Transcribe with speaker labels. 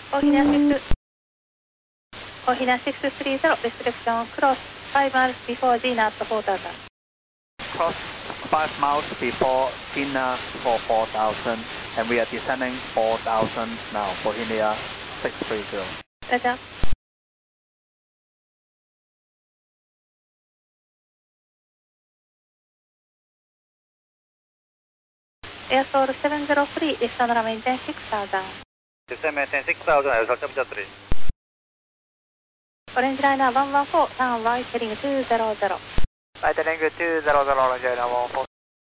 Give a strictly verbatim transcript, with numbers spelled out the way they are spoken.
Speaker 1: Ohina six Ohina six three zero, restriction cross five miles before Gina at four thousand.
Speaker 2: Cross five miles before Gina for four thousand, and we are descending four thousand now, Bohemia six three zero.
Speaker 1: Roger. Airsoil seven zero three, descend runway ten six thousand.
Speaker 3: Descend maintain six thousand, Airsoil seven zero three.
Speaker 1: Orange liner one one four, turn right heading two zero zero.
Speaker 3: Right heading two zero zero, Orange liner one one four.